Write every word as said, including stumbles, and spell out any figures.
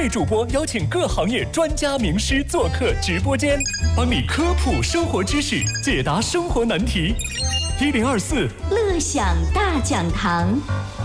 位主播邀请各行业专家名师做客直播间，帮你科普生活知识，解答生活难题。一零二四乐享大讲堂。